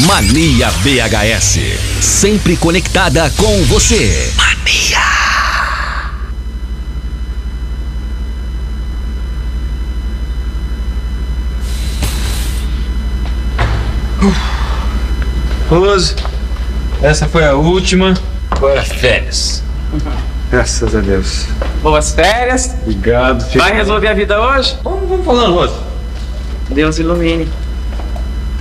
Mania VHS, sempre conectada com você. Mania. Rose, essa foi a última. Agora férias. Graças a Deus. Boas férias. Obrigado, filho. Vai resolver a vida hoje? Vamos falando, Rose. Deus ilumine.